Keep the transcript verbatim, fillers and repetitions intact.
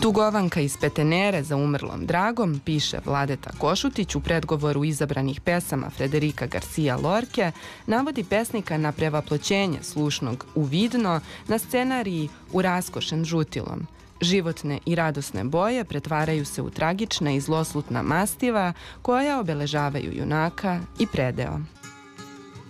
Tugovanka iz Petenere za umrlom dragom, piše Vladeta Košutić u predgovoru izabranih pesama Frederika Garcia Lorke, navodi pesnika na prevaploćenje slušnog u vidno, na scenariji u raskošen žutilom. Životne i radosne boje pretvaraju se u tragična i zloslutna mastiva koja obeležavaju junaka i predeo.